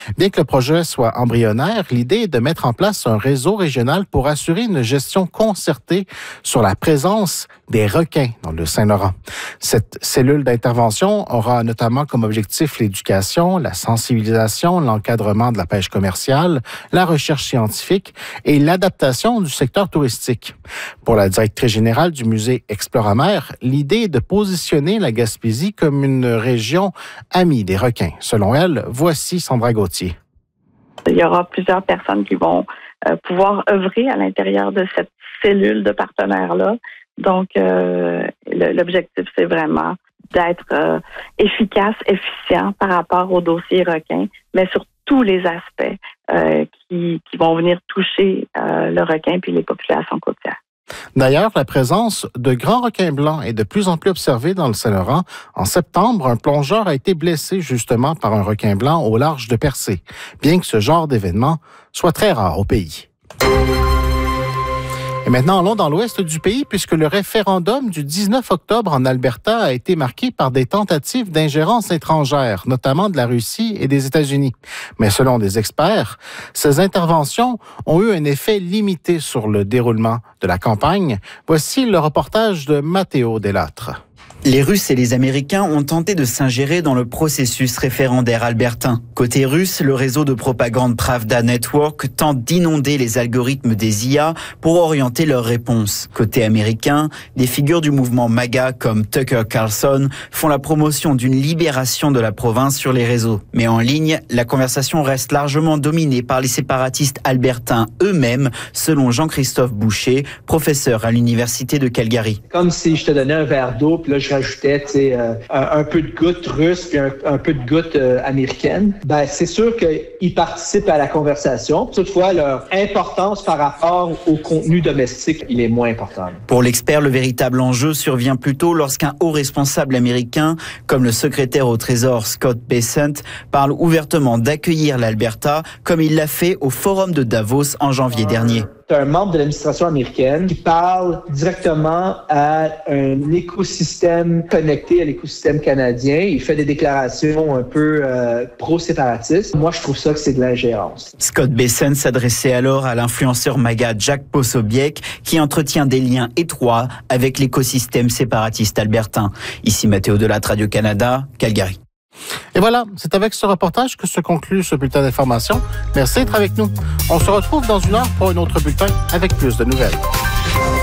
Bien que le projet soit embryonnaire, l'idée est de mettre en place un réseau régional pour assurer une gestion concertée sur la présence des requins dans le Saint-Laurent. Cette cellule d'intervention aura notamment comme objectif l'éducation, la sensibilisation, l'encadrement de la pêche commerciale, la recherche scientifique et l'adaptation du secteur touristique. Pour la directrice générale du musée Exploramer, l'idée est de positionner la Gaspésie comme une région amie des requins. Selon elle, voici Sandra Gauthier. Il y aura plusieurs personnes qui vont pouvoir œuvrer à l'intérieur de cette cellule de partenaires-là. Donc, l'objectif, c'est vraiment d'être efficace, efficient par rapport au dossier requin, mais sur tous les aspects qui vont venir toucher le requin puis les populations côtières. D'ailleurs, la présence de grands requins blancs est de plus en plus observée dans le Saint-Laurent. En septembre, un plongeur a été blessé justement par un requin blanc au large de Percé, bien que ce genre d'événement soit très rare au pays. Et maintenant, allons dans l'ouest du pays, puisque le référendum du 19 octobre en Alberta a été marqué par des tentatives d'ingérence étrangère, notamment de la Russie et des États-Unis. Mais selon des experts, ces interventions ont eu un effet limité sur le déroulement de la campagne. Voici le reportage de Matteo Delattre. Les Russes et les Américains ont tenté de s'ingérer dans le processus référendaire albertain. Côté russe, le réseau de propagande Pravda Network tente d'inonder les algorithmes des IA pour orienter leurs réponses. Côté américain, des figures du mouvement MAGA comme Tucker Carlson font la promotion d'une libération de la province sur les réseaux. Mais en ligne, la conversation reste largement dominée par les séparatistes albertains eux-mêmes, selon Jean-Christophe Boucher, professeur à l'Université de Calgary. Comme si je te donnais un verre d'eau, puis là, je rajoutais un peu de gouttes russes puis un peu de gouttes américaines, ben c'est sûr qu'ils participent à la conversation. Toutefois, leur importance par rapport au contenu domestique, il est moins important. Pour l'expert, le véritable enjeu survient plutôt lorsqu'un haut responsable américain, comme le secrétaire au Trésor Scott Bessent, parle ouvertement d'accueillir l'Alberta, comme il l'a fait au Forum de Davos en janvier dernier. C'est un membre de l'administration américaine qui parle directement à un écosystème connecté à l'écosystème canadien. Il fait des déclarations un peu pro-séparatistes. Moi, je trouve ça que c'est de l'ingérence. Scott Bessent s'adressait alors à l'influenceur MAGA Jack Posobiec, qui entretient des liens étroits avec l'écosystème séparatiste albertain. Ici Matteo Delattre, Radio-Canada, Calgary. Et voilà, c'est avec ce reportage que se conclut ce bulletin d'information. Merci d'être avec nous. On se retrouve dans une heure pour un autre bulletin avec plus de nouvelles.